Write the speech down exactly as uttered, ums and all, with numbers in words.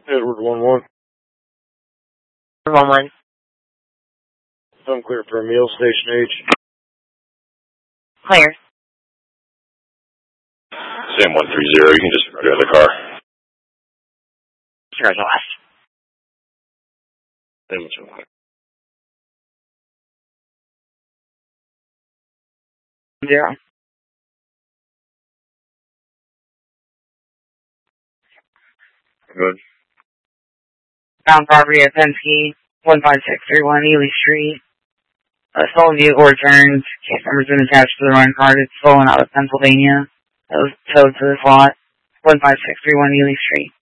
Edward one one. one one. Unclear for a meal, station H. Clear. Sam one three zero, you can just drive the car. Sure, the last. Sam one one. Zero. Good. Found property at Penske, one five six three one Ely Street. A stolen vehicle returned. Case number's been attached to the run card. It's stolen out of Pennsylvania. It was towed to this lot. one five six three one Ely Street.